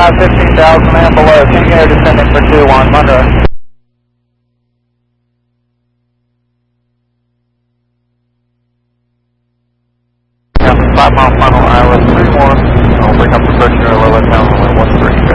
15,000 and below, King Air descending for 2-1, Monroe. Yeah, 5 mile final, ILS 3 more. I'll bring up the pressure a little bit down, only 1 3.